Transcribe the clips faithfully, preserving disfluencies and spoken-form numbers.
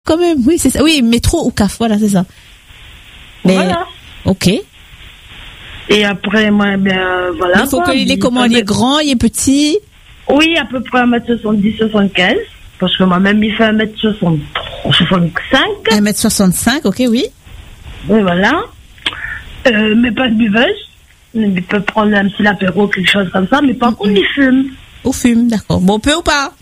quand même, oui, c'est ça. Oui, métro ou C A F, voilà, c'est ça. Mais, voilà. Ok. Et après, moi, ben, voilà. Il faut quoi, qu'il est comment, il est grand, il est petit? Oui, à peu près un mètre soixante-dix soixante-quinze. Parce que moi-même, il fait un mètre soixante-trois soixante-cinq. un mètre soixante-cinq, ok, oui. Et voilà. Euh, mais pas de buveuse. Il peut prendre un petit apéro, quelque chose comme ça, mais par contre, il fume. Ou fume, d'accord. Bon, peu ou pas?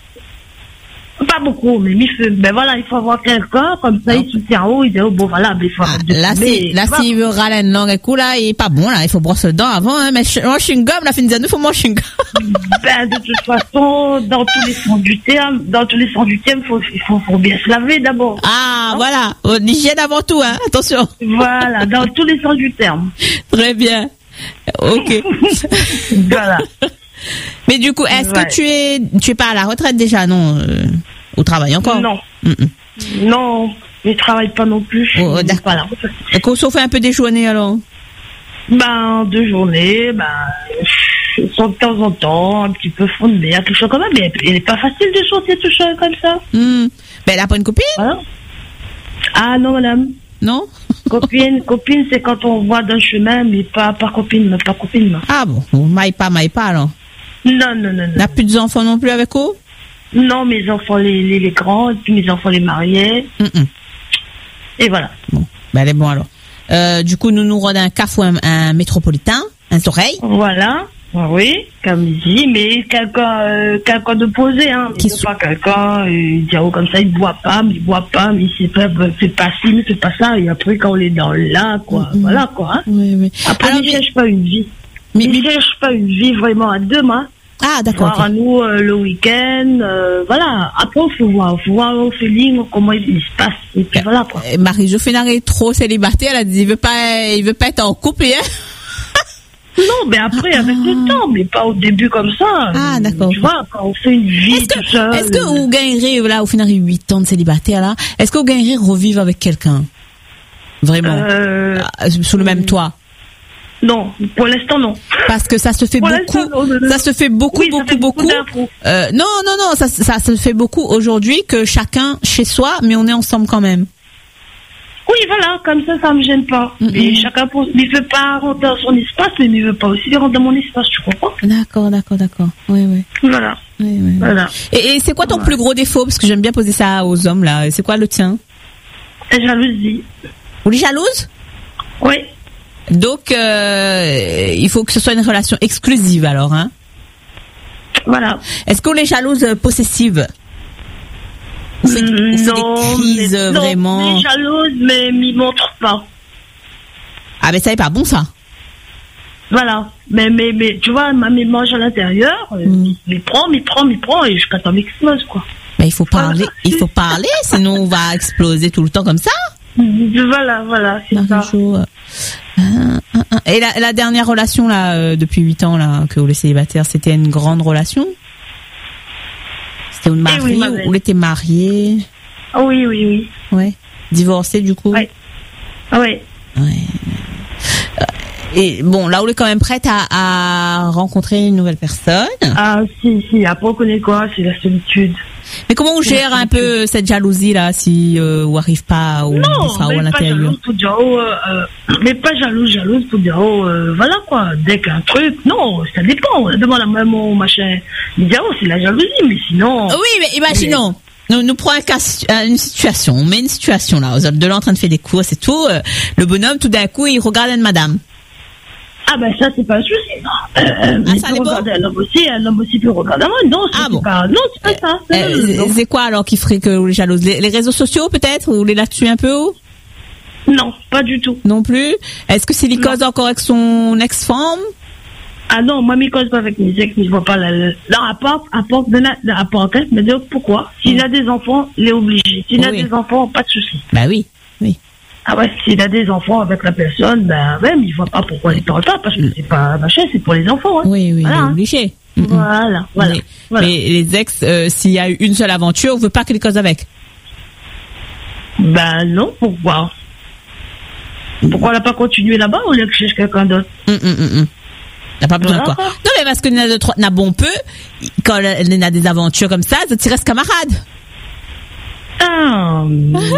Pas beaucoup, mais il fume. Mais voilà, il faut avoir quelqu'un, comme ça, non. il soutient haut, il dit, oh, bon, voilà, mais il faut ah, arrêter de là, fumer. si, là, s'il veut râler une langue et coup, là, il est pas bon, là. Il faut brosser le dent avant, hein. Mais je, moi, chewing-gum, la fin de il faut mon chewing-gum. Ben, de toute façon, dans tous les sens du terme, dans tous les sens du terme, faut, il faut, faut bien se laver d'abord. Ah, non? Voilà. L'hygiène avant tout, hein. Attention. Voilà, dans tous les sens du terme. Très bien. Ok. Voilà. Mais du coup, est-ce ouais. que tu es, tu es pas à la retraite déjà, non? Euh, au travail encore? Non. Mm-mm. Non, je travaille pas non plus. Oh, d'accord. Et qu'on s'en fait un peu des journées alors? Ben, deux journées, ben, de temps en temps, un petit peu fondé, quelque chose comme ça, mais il n'est pas facile de chanter tout seul comme ça. Mm. Ben, elle a pas une copine? Voilà. Ah non, madame. Non? Copine, copine, c'est quand on voit d'un chemin, mais pas, pas copine, pas copine. Ah bon, maille pas, maille pas alors? Non, non, non, non. N'a plus d'enfants non plus avec eux? Non, mes enfants les, les, les grands, et puis mes enfants les mariés. Mm-mm. Et voilà. Bon, ben elle est bon alors. Euh, du coup, nous nous rendons un C A F ou un, un métropolitain, un oreille. Voilà. Oui, comme il dit, mais quelqu'un, euh, quelqu'un de posé, hein. Qui soit pas quelqu'un, il dit, oh, comme ça, il boit pas, mais il boit pas, mais c'est pas, c'est pas ci, mais c'est pas ça. Et après, quand on est dans là, quoi, mm-hmm. voilà, quoi, hein. Oui, oui. Après, il ne cherche pas une vie. Mais, il ne cherche pas une vie vraiment à deux mains. Ah, d'accord. Voir à nous euh, le week-end, euh, voilà. Après, il faut voir, il faut voir au feeling comment il, il se passe. Et puis voilà, quoi. Marie-Josphine est trop célibataire, elle a dit, il veut pas, il veut pas être en couple, hein. Non, mais après, avec ah. le temps, mais pas au début comme ça. Ah, d'accord. Tu vois, quand on fait une vie est-ce que, tout seul. Est-ce que vous gagnerez, là, au final, huit ans de célibataire, là, est-ce que vous gagnerez revivre avec quelqu'un? Vraiment? Euh, sous le même toit? Non, pour l'instant, non. Parce que ça se fait pour beaucoup, non, non, non. ça se fait beaucoup, oui, beaucoup, fait beaucoup. beaucoup. Euh, non, non, non, ça, ça se fait beaucoup aujourd'hui que chacun chez soi, mais on est ensemble quand même. Oui, voilà, comme ça, ça me gêne pas. Mm-hmm. Mais chacun, pour, il veut pas rentrer dans son espace, mais il veut pas aussi rentrer dans mon espace, tu comprends? D'accord, d'accord, d'accord. Oui, oui. Voilà. Oui, oui. Voilà. Et, et c'est quoi ton ouais. plus gros défaut? Parce que j'aime bien poser ça aux hommes, là. C'est quoi le tien? La jalousie. Vous les jalouses? Oui. Donc, euh, il faut que ce soit une relation exclusive, alors, hein? Voilà. Est-ce qu'on les jalouse euh, possessives? Ou c'est, mmh, ou c'est non, des crises mais, vraiment? Non, les jalouse, mais m'y montre pas. Ah, mais ça n'est pas bon, ça. Voilà. Mais, mais, mais, tu vois, ma mange à l'intérieur, mmh. il prend, il prend, il prend, et jusqu'à temps m'explose, quoi. Mais il faut parler, voilà. il faut parler, sinon on va exploser tout le temps comme ça. Voilà, voilà, c'est ça. Euh, euh, euh, et la, la dernière relation, là, euh, depuis huit ans, là, que vous êtes célibataire, c'était une grande relation? C'était une mariée oui, ou vous étiez mariée? Ah oui, oui, oui. Ouais. Divorcée, du coup? Oui. Ah oui. Ouais. Et bon, là, on est quand même prête à, à rencontrer une nouvelle personne. Ah, si, si. Après, on connaît quoi? C'est la solitude. Mais comment on gère un peu cette jalousie-là, si euh, on n'arrive pas au, non, enfin, mais à l'intérieur? Pas jalouse pour dire, oh, euh, mais pas jalouse, jalouse pour dire, oh, euh, voilà quoi, dès qu'un truc, non, ça dépend. On demande à même au machin, il dit, oh, c'est la jalousie, mais sinon. Oui, mais imaginons. Mais... Nous, nous prenons un cas, une situation, on met une situation là, de là en train de faire des courses et tout, euh, le bonhomme, tout d'un coup, il regarde une madame. Ah ben ça c'est pas un souci, non. Euh, ah, ça peut regarder un homme aussi, un homme aussi peut regarder un homme. Non, c'est, ah, bon. pas, non, c'est pas ça. C'est, euh, non, non. c'est quoi alors qui ferait que vous les jalouse? les, les réseaux sociaux peut-être? Vous les là-dessus un peu? Non, pas du tout. Non plus? Est-ce que c'est les causes encore avec son ex-femme? Ah non, moi, je cause pas avec mes ex, mais je vois pas la... Non, à part, à part, à part, mais dire pourquoi? S'il mmh. a des enfants, il est obligé. S'il oui. a des enfants, pas de souci. Bah oui, oui. Ah ouais, s'il a des enfants avec la personne, ben même, il voit pas pourquoi il parle pas, parce que c'est pas machin, c'est pour les enfants. Hein. Oui, oui, voilà, il est obligé. Hein. Voilà, voilà. Mais, voilà. mais les ex, euh, s'il y a eu une seule aventure, on veut pas qu'il cause avec? Ben non, pourquoi? Pourquoi elle n'a pas continué là-bas ou elle a cherché quelqu'un d'autre? Hum, hum, hum. T'as pas besoin de quoi? Non, mais parce que n'a de trois, n'a bon peu, quand elle a des aventures comme ça, tu restes camarade. Ah.